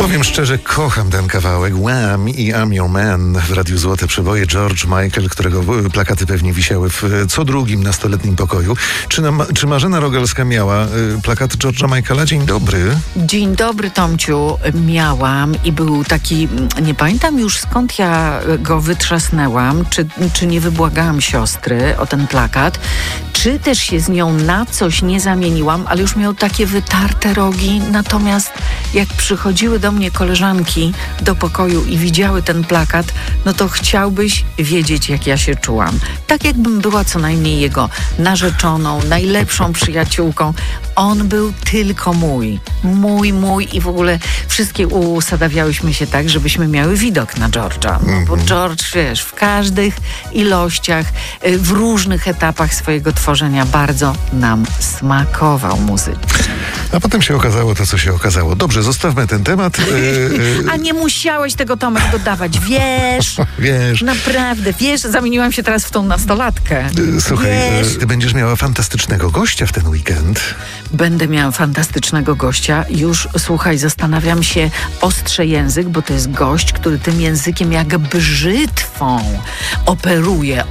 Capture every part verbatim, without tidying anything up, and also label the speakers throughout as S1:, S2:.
S1: Powiem szczerze, kocham ten kawałek. Wham i I'm Your Man w Radiu Złote Przeboje. George Michael, którego plakaty pewnie wisiały w co drugim nastoletnim pokoju. Czy, na, czy Marzena Rogalska miała y, plakat George'a Michaela? Dzień dobry.
S2: Dzień dobry, Tomciu. Miałam i był taki, nie pamiętam już skąd ja go wytrzasnęłam, czy, czy nie wybłagałam siostry o ten plakat, czy też się z nią na coś nie zamieniłam, ale już miał takie wytarte rogi. Natomiast jak przychodziły do mnie koleżanki do pokoju i widziały ten plakat, no to chciałbyś wiedzieć, jak ja się czułam. Tak jakbym była co najmniej jego narzeczoną, najlepszą przyjaciółką. On był tylko mój. Mój, mój i w ogóle wszystkie usadawiałyśmy się tak, żebyśmy miały widok na George'a. No bo George, wiesz, w każdych ilościach, w różnych etapach swojego tworzenia bardzo nam smakował muzycznie.
S1: A potem się okazało to, co się okazało. Dobrze, zostawmy ten temat. Yy,
S2: A nie musiałeś tego, Tomek, dodawać. Wiesz,
S1: wiesz.
S2: Naprawdę, wiesz, zamieniłam się teraz w tą nastolatkę.
S1: Yy, słuchaj,
S2: wiesz.
S1: Yy, ty będziesz miała fantastycznego gościa w ten weekend.
S2: Będę miała fantastycznego gościa. Już, słuchaj, zastanawiam się, ostrze język, bo to jest gość, który tym językiem jak brzytwą operuje,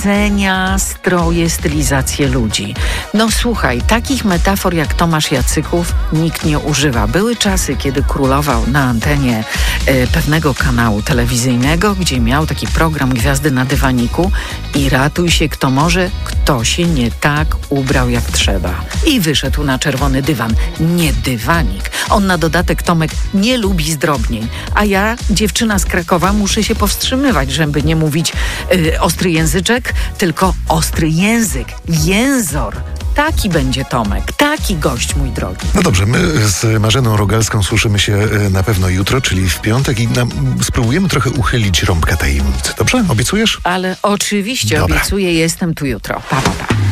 S2: ocenia stroje, stylizację ludzi. No słuchaj, takich metafor jak Tomasz Jacyków nikt nie używa. Były czasy, kiedy królował na antenie e, pewnego kanału telewizyjnego, gdzie miał taki program Gwiazdy na dywaniku i ratuj się kto może, kto się nie tak ubrał jak trzeba. I wyszedł na czerwony dywan. Nie dywanik. On na dodatek, Tomek, nie lubi zdrobnień. A ja, dziewczyna z Krakowa, muszę się powstrzymywać, żeby nie mówić y, ostry języczek, tylko ostry język. Jęzor. Taki będzie Tomek. Taki gość, mój drogi.
S1: No dobrze, my z Marzeną Rogalską słyszymy się na pewno jutro, czyli w piątek i nam, spróbujemy trochę uchylić rąbka tajemnicy. Dobrze? Obiecujesz?
S2: Ale oczywiście
S1: Dobra.
S2: obiecuję, jestem tu jutro. Pa, pa, pa.